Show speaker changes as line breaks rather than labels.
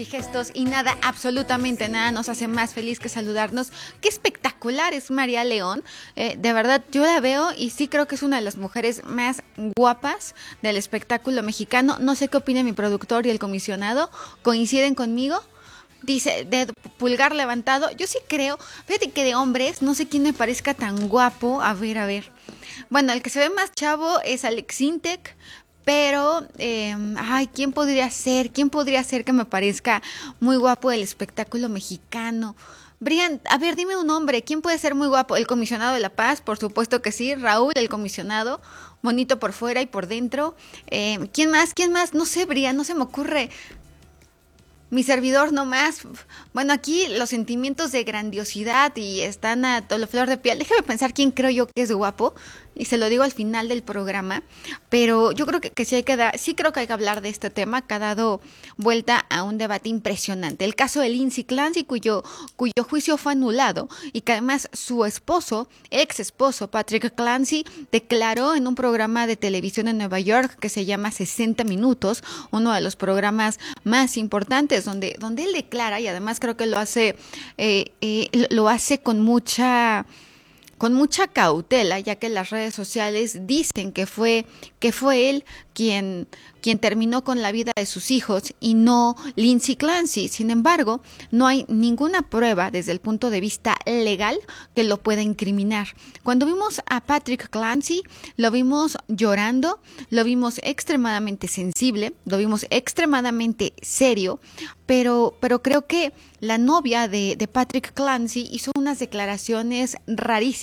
y gestos y nada, absolutamente nada nos hace más feliz que saludarnos. Qué espectacular es María León. De verdad, yo la veo y sí creo que es una de las mujeres más guapas del espectáculo mexicano. No sé qué opina mi productor y el comisionado. ¿Coinciden conmigo? Dice, de pulgar levantado. Yo sí creo, fíjate que de hombres, no sé quién me parezca tan guapo. A ver, a ver. Bueno, el que se ve más chavo es Alex Intec, pero, ¿quién podría ser? ¿Quién podría ser que me parezca muy guapo del espectáculo mexicano? Brian, a ver, dime un nombre. ¿Quién puede ser muy guapo? El comisionado de La Paz, por supuesto que sí. Raúl, el comisionado, bonito por fuera y por dentro. ¿Quién más? ¿Quién más? No sé, Brian, no se me ocurre. Mi servidor no más. Bueno, aquí los sentimientos de grandiosidad y están a toda la flor de piel. Déjame pensar quién creo yo que es guapo y se lo digo al final del programa, pero yo creo que sí sí creo que hay que hablar de este tema que ha dado vuelta a un debate impresionante. El caso de Lindsay Clancy, cuyo juicio fue anulado y que además su esposo, ex esposo Patrick Clancy, declaró en un programa de televisión en Nueva York que se llama 60 Minutos, uno de los programas más importantes donde él declara, y además creo que lo hace con mucha cautela, ya que las redes sociales dicen que fue él quien terminó con la vida de sus hijos y no Lindsay Clancy. Sin embargo, no hay ninguna prueba desde el punto de vista legal que lo pueda incriminar. Cuando vimos a Patrick Clancy, lo vimos llorando, lo vimos extremadamente sensible, lo vimos extremadamente serio, pero creo que la novia de Patrick Clancy hizo unas declaraciones rarísimas